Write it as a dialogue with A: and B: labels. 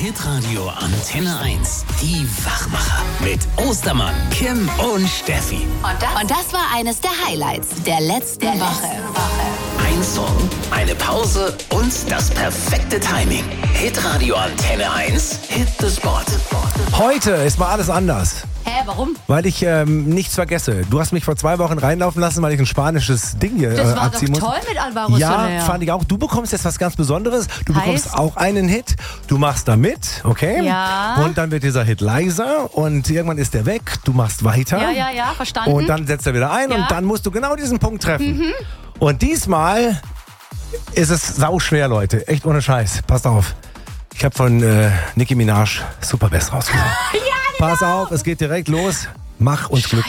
A: Hitradio Antenne 1. Die Wachmacher. Mit Ostermann, Kim und Steffi.
B: Und das war eines der Highlights der letzten Woche.
A: Ein Song, eine Pause und das perfekte Timing. Hitradio Antenne 1. Hit the Spot.
C: Heute ist mal alles anders.
B: Hä, warum?
C: Weil ich nichts vergesse. Du hast mich vor 2 Wochen reinlaufen lassen, weil ich ein spanisches Ding hier
B: Das war doch
C: abziehen muss.
B: toll mit Alvaro
C: Ja,
B: Soler.
C: fand ich auch. Du bekommst jetzt was ganz Besonderes. Du
B: Heißt?
C: bekommst auch einen Hit. Du machst da mit, okay?
B: Ja.
C: Und dann wird dieser Hit leiser und irgendwann ist der weg. Du machst weiter.
B: Ja, verstanden.
C: Und dann setzt er wieder ein
B: Ja.
C: und dann musst du genau diesen Punkt treffen. Und diesmal ist es sauschwer, Leute. Echt ohne Scheiß. Passt auf. Ich habe von Nicki Minaj Super Bass rausgesucht. Pass auf, es geht direkt los. Mach uns glücklich.